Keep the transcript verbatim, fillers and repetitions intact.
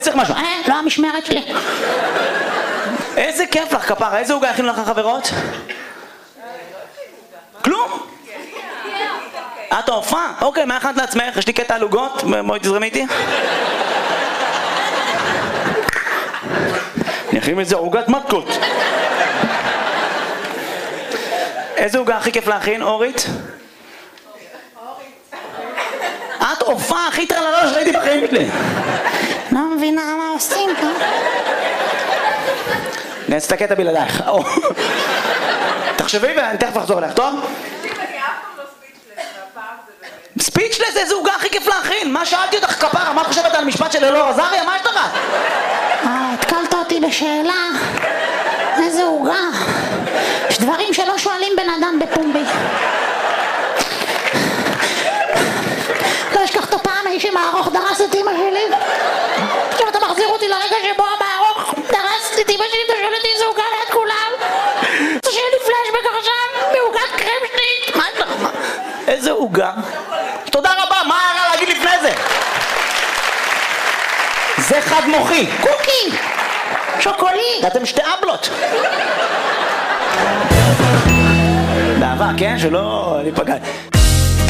צריך משהו. אה, לא המשמרת שלי. איזה כיף לך, כפרה. איזה עוגה הכינו לך חברות? כלום? את ההופעה? אוקיי, מה הכנת לעצמך? יש לי קטע על עוגות? בואי תזרמי איתי. אני אכין איזה עוגת מתקות. איזה עוגה הכי כיף להכין, אורית? את הופעה הכי טרללה שראיתי בחיים שלי. לא מבינה מה עושים פה. נעשה את הקטע בלעדייך. תחשבי ואני תכף אחזור אליך, טוב? ספיצ'לס, איזה עוגה הכי כיף להכין? מה שאלתי אותך כפרה? מה חושבת על המשפט של אלאור עזריה? מה יש לך? אה, התקלת אותי בשאלה. איזה עוגה. יש דברים שלא שואלים בן אדם בפומבי. לא אשכח את הפעם ההיא שמערוך דרס את אמא שלי. עכשיו אתה מחזיר אותי לרגע שבו המערוך דרס את אמא שלי, אתה שואל אותי איזה עוגה ליד כולם. אתה שיהיה לי פלשבק עכשיו מעוגת קרם שנית. מה יש לך? איזה עוגה? תודה רבה, מה היה להגיד לפני זה? זה חד מוחי. קוקי! שוקולי! אתם שתי אבלות. באהבה, כן? שלא ניפגע.